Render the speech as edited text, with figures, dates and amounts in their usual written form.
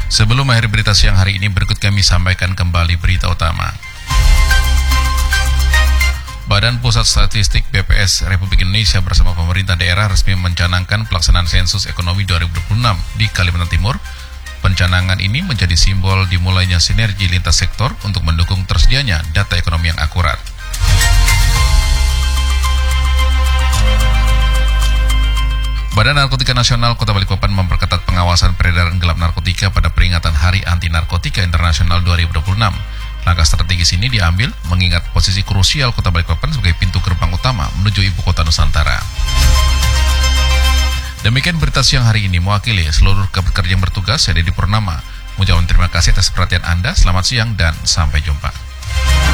Sebelum mengakhiri berita siang hari ini, berikut kami sampaikan kembali berita utama. Badan Pusat Statistik BPS Republik Indonesia bersama pemerintah daerah resmi mencanangkan pelaksanaan sensus ekonomi 2026 di Kalimantan Timur. Pencanangan ini menjadi simbol dimulainya sinergi lintas sektor untuk mendukung tersedianya data ekonomi yang akurat. Badan Narkotika Nasional Kota Balikpapan memperketat pengawasan peredaran gelap narkotika pada peringatan Hari Anti Narkotika Internasional 2026. Langkah strategis ini diambil mengingat posisi krusial Kota Balikpapan sebagai pintu gerbang utama menuju ibu kota Nusantara. Demikian berita siang hari ini, mewakili seluruh pekerja yang bertugas, saya Dedi Purnama. Mengucapkan terima kasih atas perhatian Anda, selamat siang dan sampai jumpa.